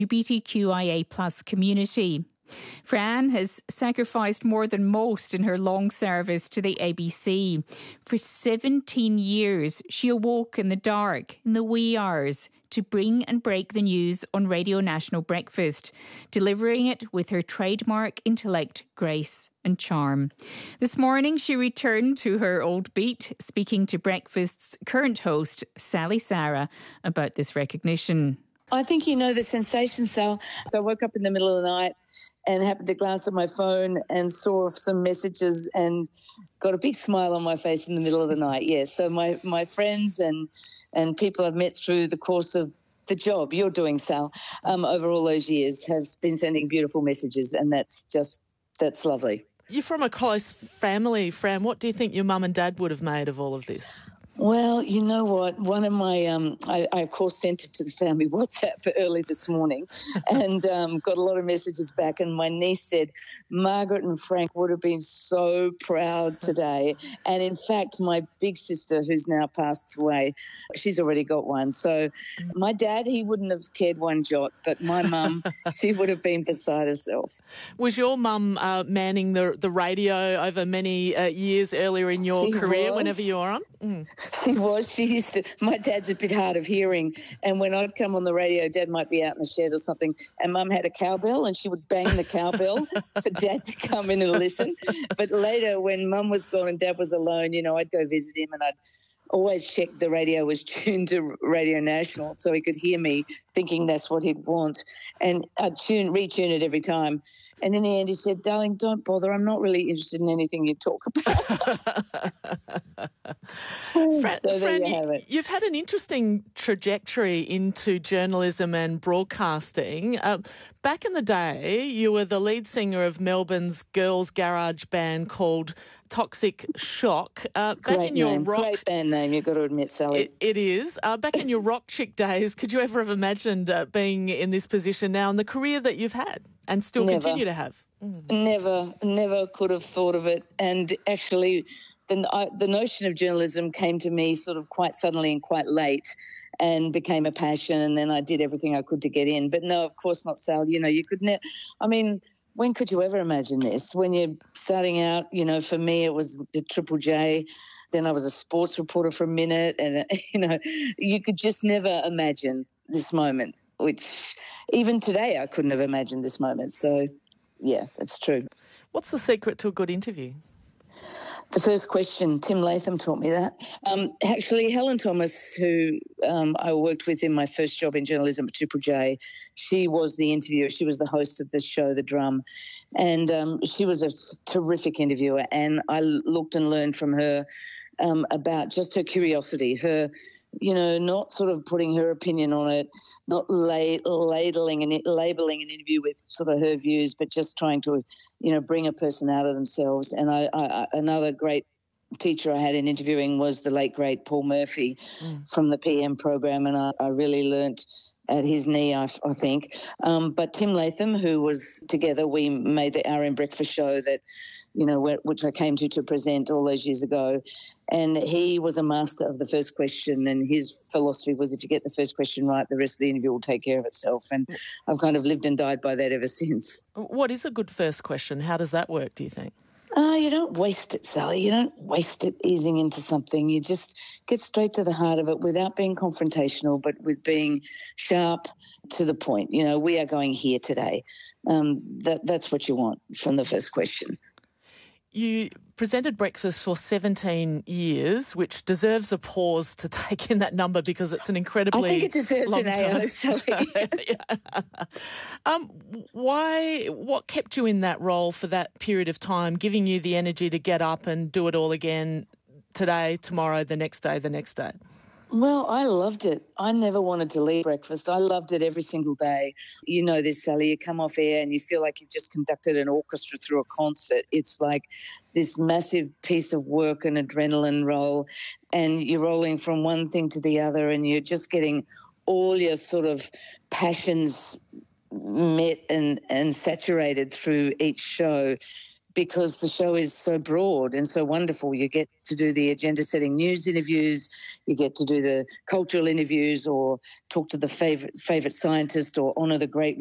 LGBTQIA plus community. Fran has sacrificed more than most in her long service to the ABC. For 17 years, she awoke in the dark, in the wee hours, to bring and break the news on Radio National Breakfast, delivering it with her trademark intellect, grace and charm. This morning, she returned to her old beat, speaking to Breakfast's current host, Sally Sarah, about this recognition. I think you know the sensation, Sal. I woke up in the middle of the night and happened to glance at my phone and saw some messages and got a big smile on my face in the middle of the night. Yeah, so my friends and people I've met through the course of the job you're doing, Sal, over all those years have been sending beautiful messages, and that's lovely. You're from a close family, Fran. What do you think your mum and dad would have made of all of this? Well, you know what? One of my, I of course sent it to the family WhatsApp early this morning and got a lot of messages back. And my niece said, Margaret and Frank would have been so proud today. And in fact, my big sister, who's now passed away, she's already got one. So my dad, he wouldn't have cared one jot, but my mum, she would have been beside herself. Was your mum manning the radio over many years earlier in your career whenever you were on? Mm. She was. She used to. My dad's a bit hard of hearing, and when I'd come on the radio, Dad might be out in the shed or something, and Mum had a cowbell, and she would bang the cowbell for Dad to come in and listen. But later, when Mum was gone and Dad was alone, you know, I'd go visit him, and I'd always check the radio was tuned to Radio National so he could hear me, thinking that's what he'd want, and I'd retune it every time. And in the end, he said, darling, don't bother. I'm not really interested in anything you talk about. Fran, you've had an interesting trajectory into journalism and broadcasting. Back in the day, you were the lead singer of Melbourne's girls' garage band called Toxic Shock. Great band name, you've got to admit, Sally. It is. Back in your rock chick days, could you ever have imagined being in this position now and the career that you've had and still continue to have? Never could have thought of it. And actually, the notion of journalism came to me sort of quite suddenly and quite late and became a passion, and then I did everything I could to get in. But no, of course not, Sal. You know, you could never... I mean, when could you ever imagine this? When you're starting out, you know, for me it was the Triple J, then I was a sports reporter for a minute, and, you know, you could just never imagine this moment, which even today I couldn't have imagined this moment. So, yeah, that's true. What's the secret to a good interview? The first question, Tim Latham taught me that. Actually, Helen Thomas, who I worked with in my first job in journalism at Triple J, she was the interviewer. She was the host of the show, The Drum, and she was a terrific interviewer, and I looked and learned from her about just her curiosity, her, you know, not sort of putting her opinion on it, not labeling an interview with sort of her views, but just trying to, you know, bring a person out of themselves. And I another great teacher I had in interviewing was the late, great Paul Murphy from the PM program, and I really learnt at his knee, I think. But Tim Latham, who was together, we made the RM Breakfast show that, you know, which I came to present all those years ago. And he was a master of the first question, and his philosophy was if you get the first question right, the rest of the interview will take care of itself. And I've kind of lived and died by that ever since. What is a good first question? How does that work, do you think? You don't waste it, Sally. You don't waste it easing into something. You just get straight to the heart of it without being confrontational, but with being sharp to the point. You know, we are going here today. That's what you want from the first question. You presented Breakfast for 17 years, which deserves a pause to take in that number because it's an incredibly I think it deserves long an time. AO, Sally. What kept you in that role for that period of time, giving you the energy to get up and do it all again today, tomorrow, the next day, the next day? Well, I loved it. I never wanted to leave Breakfast. I loved it every single day. You know this, Sally, you come off air and you feel like you've just conducted an orchestra through a concert. It's like this massive piece of work and adrenaline roll, and you're rolling from one thing to the other, and you're just getting all your sort of passions met and saturated through each show. because the show is so broad and so wonderful. You get to do the agenda-setting news interviews, you get to do the cultural interviews or talk to the favourite scientist or honour the great